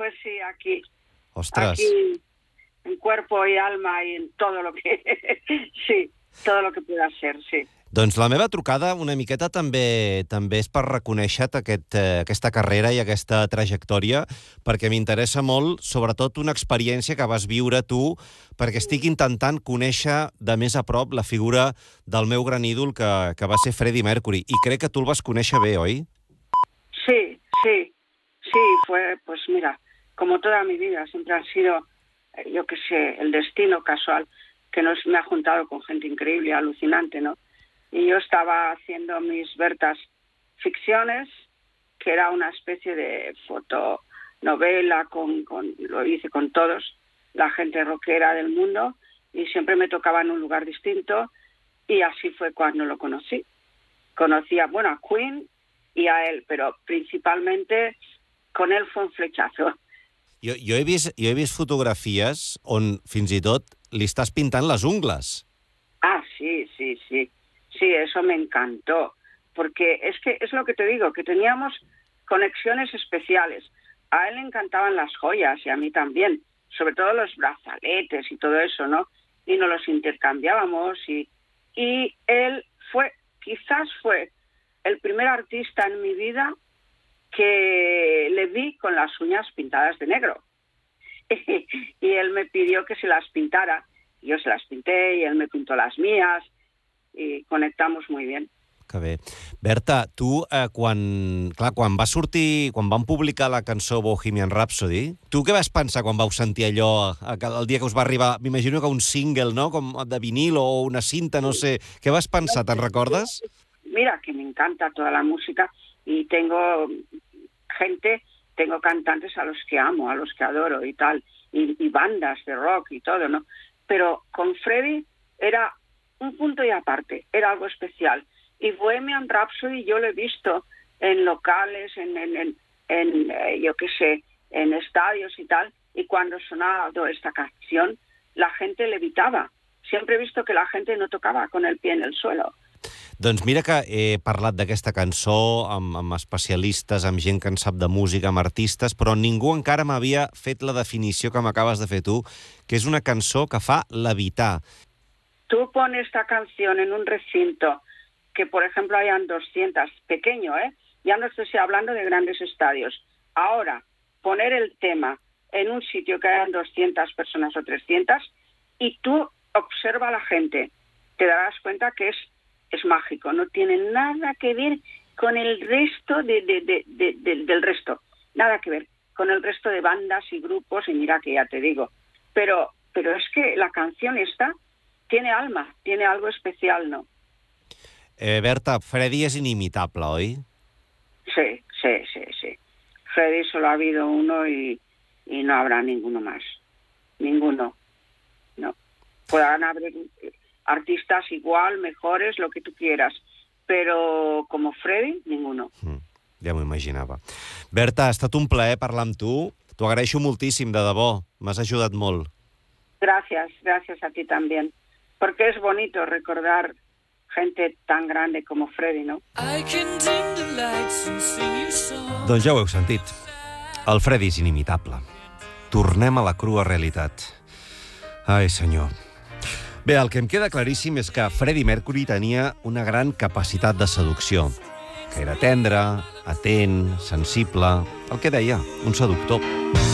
Pues sí, aquí. Ostres. Aquí, en cuerpo y alma y en todo lo que... sí, todo lo que pueda ser, sí. Doncs la meva trucada una miqueta també és per reconèixer aquesta carrera i aquesta trajectòria, perquè m'interessa molt, sobretot, una experiència que vas viure tu, perquè estic intentant conèixer de més a prop la figura del meu gran ídol, que va ser Freddie Mercury. I crec que tu el vas conèixer bé, oi? Sí, fue, pues mira, como toda mi vida, siempre ha sido, yo qué sé, el destino casual, que me ha juntado con gente increíble, alucinante, ¿no? Y yo estaba haciendo mis Bertas ficciones, que era una especie de fotonovela, lo hice con todos, la gente rockera del mundo, y siempre me tocaba en un lugar distinto, y así fue cuando lo conocí. Conocí a Queen y a él, pero principalmente con él fue un flechazo. Jo he vist fotografies on fins i tot li estàs pintant les ungles. Ah, sí. Sí, eso me encantó, porque es que es lo que te digo, que teníamos conexiones especiales. A él le encantaban las joyas y a mí también, sobre todo los brazaletes y todo eso, ¿no? Y nos los intercambiábamos y él quizás fue el primer artista en mi vida que le vi con las uñas pintadas de negro. Y él me pidió que se las pintara. Yo se las pinté y él me pintó las mías. I connectamos muy bien. Que bé. Berta, tu, quan van publicar la cançó Bohemian Rhapsody, tu què vas pensar quan vau sentir allò, el dia que us va arribar, m'imagino que un single, no?, com de vinil o una cinta, no sé. Què vas pensar, te'n recordes? Mira, que me encanta toda la música y tengo cantantes a los que amo, a los que adoro y tal, y bandas de rock y todo, ¿no? Pero con Freddie era un punto y aparte, era algo especial. Y Bohemian Rhapsody yo lo he visto en locales, yo qué sé, en estadios y tal, y cuando sonaba esta canción, la gente levitaba. Siempre he visto que la gente no tocaba con el pie en el suelo. Doncs mira que he parlat d'aquesta cançó amb especialistes, amb gent que en sap de música, amb artistes, però ningú encara m'havia fet la definició que m'acabes de fer tu, que és una cançó que fa levitar. Tú pones esta canción en un recinto que, por ejemplo, hayan 200, pequeño, ya no estoy hablando de grandes estadios. Ahora, poner el tema en un sitio que hayan 200 personas o 300 y tú observa a la gente, te darás cuenta que es mágico, no tiene nada que ver con el resto del resto, nada que ver con el resto de bandas y grupos, y mira que ya te digo, pero es que la canción esta tiene alma, tiene algo especial, ¿no? Berta, Freddie es inimitable, ¿oi? Sí. Freddie solo ha habido uno y no habrá ninguno más. Ninguno. No. Podrán haber artistas igual, mejores, lo que tú quieras, pero como Freddie, ninguno. Ja m'ho imaginava. Berta, ha estat un plaer parlar amb tu. T'ho agraeixo moltíssim, de debò. M'has ajudat molt. Gracias a ti también. Porque es bonito recordar gente tan grande como Freddie, ¿no? Doncs ja ho heu sentit. El Freddie és inimitable. Tornem a la crua realitat. Ai, senyor. Bé, el que em queda claríssim és que Freddie Mercury tenia una gran capacitat de seducció, que era tendre, atent, sensible, el que deia, un seductor.